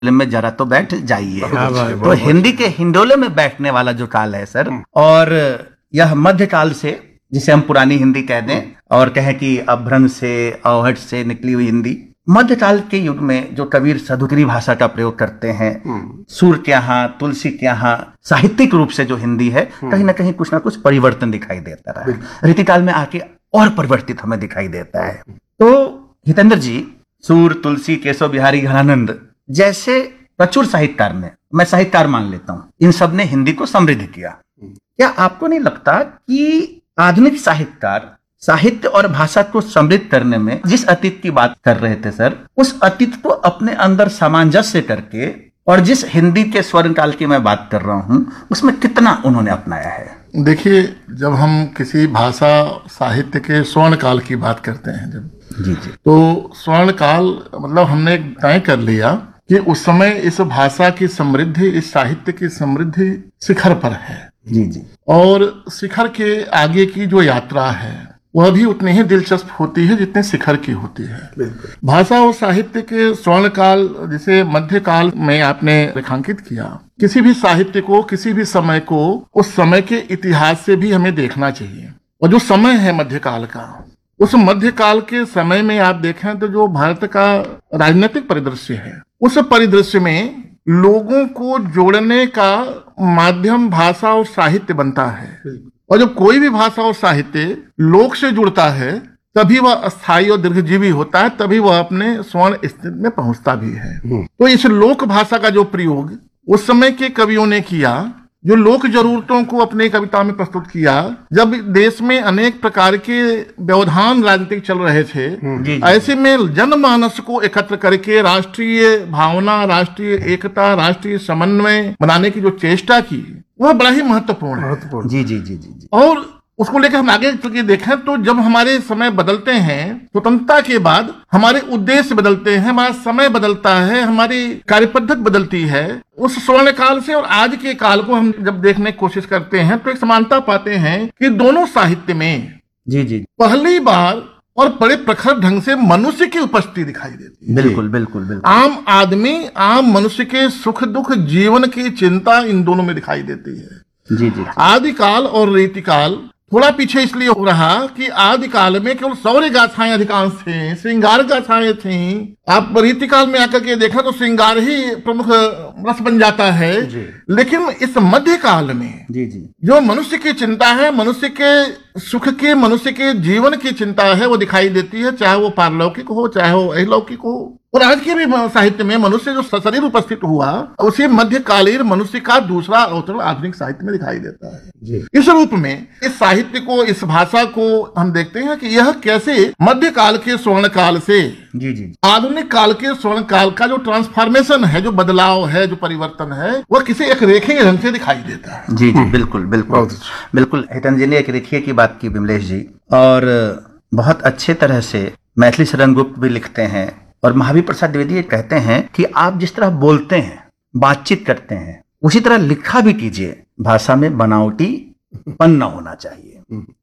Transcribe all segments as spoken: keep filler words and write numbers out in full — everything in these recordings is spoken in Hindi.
में जरा तो बैठ जाइए। तो हिंदी के हिंडोले में बैठने वाला जो काल है सर, और यह मध्यकाल से, जिसे हम पुरानी हिंदी कह दें और कहें कि अपभ्रंश से, अवहट से निकली हुई हिंदी, मध्यकाल के युग में जो कबीर सधुकरी भाषा का प्रयोग करते हैं, सूर के यहाँ, तुलसी के यहाँ साहित्यिक रूप से जो हिंदी है, कहीं ना कहीं कुछ ना कुछ परिवर्तन दिखाई देता रहा है। रीतिकाल में आके और परिवर्तित हमें दिखाई देता है। तो हितेंद्र जी, सूर, तुलसी, केशव बिहारी घनानंद जैसे प्रचुर साहित्यकार ने, मैं साहित्यकार मान लेता हूं, इन सब ने हिंदी को समृद्ध किया। क्या आपको नहीं लगता कि आधुनिक साहित्यकार साहित्य और भाषा को समृद्ध करने में जिस अतीत की बात कर रहे थे सर, उस अतीत को अपने अंदर सामंजस्य करके, और जिस हिंदी के स्वर्ण काल की मैं बात कर रहा हूं, उसमें कितना उन्होंने अपनाया है? देखिए, जब हम किसी भाषा साहित्य के स्वर्ण काल की बात करते हैं जब जी जी तो स्वर्ण काल मतलब हमने तय कर लिया कि उस समय इस भाषा की समृद्धि, इस साहित्य की समृद्धि शिखर पर है। जी जी और शिखर के आगे की जो यात्रा है वह भी उतनी ही दिलचस्प होती है जितने शिखर की होती है। भाषा और साहित्य के स्वर्ण काल, जिसे मध्य काल में आपने रेखांकित किया, किसी भी साहित्य को, किसी भी समय को उस समय के इतिहास से भी हमें देखना चाहिए। और जो समय है मध्यकाल का, उस मध्यकाल के समय में आप देखें तो जो भारत का राजनीतिक परिदृश्य है, उस परिदृश्य में लोगों को जोड़ने का माध्यम भाषा और साहित्य बनता है। और जब कोई भी भाषा और साहित्य लोक से जुड़ता है, तभी वह अस्थायी और दीर्घजीवी होता है, तभी वह अपने स्वर्ण स्थिति में पहुंचता भी है। तो इस लोक भाषा का जो प्रयोग उस समय के कवियों ने किया, जो लोक जरूरतों को अपनी कविता में प्रस्तुत किया, जब देश में अनेक प्रकार के व्यवधान राजनीतिक चल रहे थे, जी, ऐसे में जनमानस को एकत्र करके राष्ट्रीय भावना, राष्ट्रीय एकता, राष्ट्रीय समन्वय बनाने की जो चेष्टा की, वह बड़ा ही महत्वपूर्ण है। जी जी जी जी और उसको लेकर हम आगे चल के देखें तो जब हमारे समय बदलते हैं, स्वतंत्रता के बाद हमारे उद्देश्य बदलते हैं, हमारा समय बदलता है, हमारी कार्य पद्धति बदलती है, उस स्वर्ण काल से और आज के काल को हम जब देखने की कोशिश करते हैं तो एक समानता पाते हैं कि दोनों साहित्य में जी जी पहली बार और बड़े प्रखर ढंग से मनुष्य की उपस्थिति दिखाई देती है। बिल्कुल बिल्कुल बिल्कुल आम आदमी, आम मनुष्य के सुख दुख, जीवन की चिंता इन दोनों में दिखाई देती है। जी जी आदिकाल और रीतिकाल थोड़ा पीछे इसलिए हो रहा कि आदिकाल में केवल शौर्य गाथाएं अधिकांश थी, श्रृंगार गाथाएं थी। आप रीतिकाल में आकर के देखा तो श्रृंगार ही प्रमुख रस बन जाता है। लेकिन इस मध्यकाल में जी जी जो मनुष्य की चिंता है, मनुष्य के सुख की, मनुष्य के जीवन की चिंता है, वो दिखाई देती है, चाहे वो पारलौकिक हो, चाहे वो अहिलौकिक हो। और आज के भी साहित्य में मनुष्य जो सशरीर उपस्थित हुआ, उसी मध्यकालीन मनुष्य का दूसरा अवतरण आधुनिक साहित्य में दिखाई देता है। इस रूप में इस साहित्य को, इस भाषा को हम देखते हैं कि यह कैसे मध्यकाल के स्वर्ण काल से जी जी आधुनिक काल के स्वर्ण काल का जो ट्रांसफॉर्मेशन है, जो बदलाव है, जो परिवर्तन है, वह किसी एक रेखे के ढंग से दिखाई देता है। जी जी बिल्कुल बिल्कुल बिल्कुल हितेंद्र जी ने एक रेखीय की बात की विमलेश जी, और बहुत अच्छे तरह से मैथिली शरण गुप्त भी लिखते हैं और महावीर प्रसाद द्विवेदी ये कहते हैं कि आप जिस तरह बोलते हैं, बातचीत करते हैं, उसी तरह लिखा भी कीजिए। भाषा में बनावटी पन न होना चाहिए।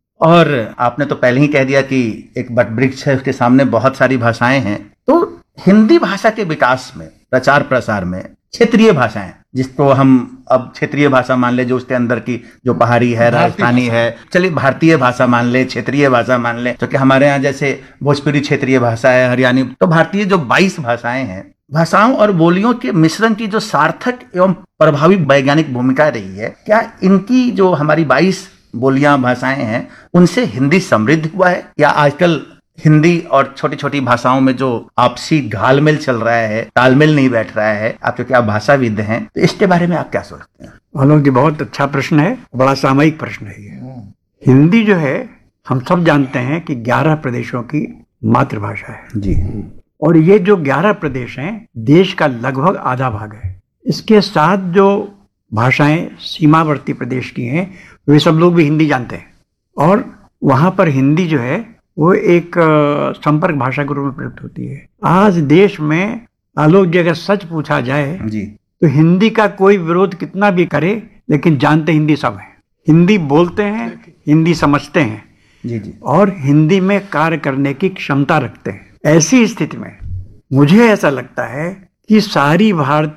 और आपने तो पहले ही कह दिया कि एक बट वृक्ष है, उसके सामने बहुत सारी भाषाएं हैं। तो हिंदी भाषा के विकास में, प्रचार प्रसार में क्षेत्रीय भाषाएं, जिसको हम अब क्षेत्रीय भाषा मान ले, जो उसके अंदर की जो पहाड़ी है, राजस्थानी है, चलिए भारतीय भाषा मान ले, क्षेत्रीय भाषा मान ले, क्योंकि हमारे यहाँ जैसे भोजपुरी क्षेत्रीय भाषा है, हरियाणी, तो भारतीय जो बाईस भाषाएं हैं, भाषाओं और बोलियों के मिश्रण की जो सार्थक एवं प्रभावी वैज्ञानिक भूमिका रही है, क्या इनकी जो हमारी बाईस बोलियां, भाषाएं हैं, उनसे हिंदी समृद्ध हुआ है, या आजकल हिंदी और छोटी छोटी भाषाओं में जो आपसी घालमेल चल रहा है, तालमेल नहीं बैठ रहा है? आप क्योंकि आप भाषाविद हैं, तो इसके बारे में आप क्या सोचते हैं? आलोक जी, बहुत अच्छा प्रश्न है, बड़ा सामयिक प्रश्न है ये। हिंदी जो है, हम सब जानते हैं कि ग्यारह प्रदेशों की मातृभाषा है जी, और ये जो ग्यारह प्रदेश हैं, देश का लगभग आधा भाग है। इसके साथ जो भाषाएं सीमावर्ती प्रदेश की हैं, वे सब लोग भी हिंदी जानते हैं, और वहां पर हिंदी जो है वो एक संपर्क भाषा के रूप में प्रयुक्त होती है। आज देश में आलोक जी, अगर सच पूछा जाए जी, तो हिंदी का कोई विरोध कितना भी करे, लेकिन जानते हिंदी सब है, हिंदी बोलते हैं, हिंदी समझते हैं जी जी और हिंदी में कार्य करने की क्षमता रखते हैं। ऐसी स्थिति में मुझे ऐसा लगता है कि सारी भारत